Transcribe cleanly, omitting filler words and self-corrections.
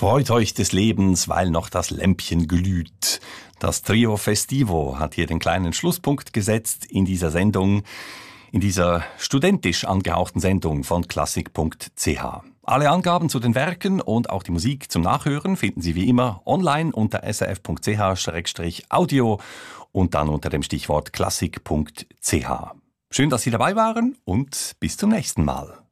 Freut euch des Lebens, weil noch das Lämpchen glüht. Das Trio Festivo hat hier den kleinen Schlusspunkt gesetzt in dieser Sendung, in dieser studentisch angehauchten Sendung von klassik.ch. Alle Angaben zu den Werken und auch die Musik zum Nachhören finden Sie wie immer online unter srf.ch/audio und dann unter dem Stichwort klassik.ch. Schön, dass Sie dabei waren und bis zum nächsten Mal.